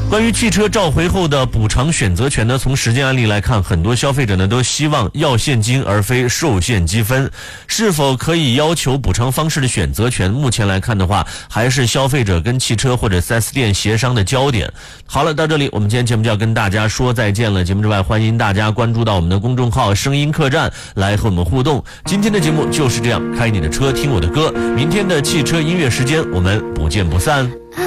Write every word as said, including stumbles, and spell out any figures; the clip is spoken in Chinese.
关于汽车召回后的补偿选择权呢，从实践案例来看，很多消费者呢都希望要现金而非受限积分。是否可以要求补偿方式的选择权，目前来看的话，还是消费者跟汽车或者 四 S 店协商的焦点。好了，到这里我们今天节目就要跟大家说再见了。节目之外，欢迎大家关注到我们的公众号声音客栈来和我们互动。今天的节目就是这样，开你的车听我的歌，明天的汽车音乐时间我们不见不散。